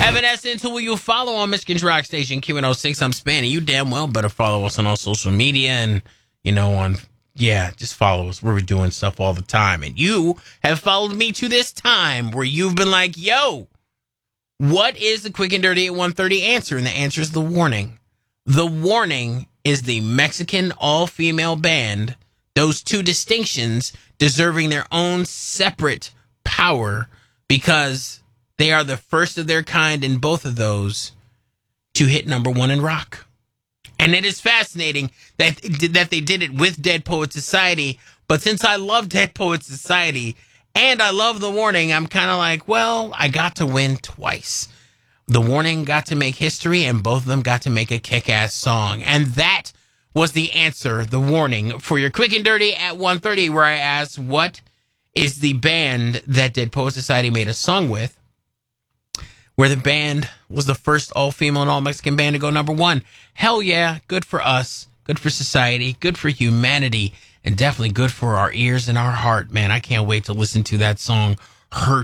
Evanescence, who will you follow on Michigan's Rock Station, Q106? I'm Spanny. You damn well better follow us on all social media and, just follow us. We're doing stuff all the time. And you have followed me to this time where you've been like, yo, what is the quick and dirty at 1:30 answer? And the answer is The Warning. The Warning is the Mexican all-female band. Those two distinctions deserving their own separate power because they are the first of their kind in both of those to hit number one in rock. And it is fascinating that they did it with Dead Poets Society. But since I love Dead Poets Society and I love The Warning, I'm kind of like, well, I got to win twice. The Warning got to make history and both of them got to make a kick-ass song. And that was the answer, The Warning, for your quick and dirty at 1:30, where I asked, what is the band that Dead Poets Society made a song with, where the band was the first all-female and all-Mexican band to go number one? Hell yeah, good for us, good for society, good for humanity, and definitely good for our ears and our heart. Man, I can't wait to listen to that song, Hurt.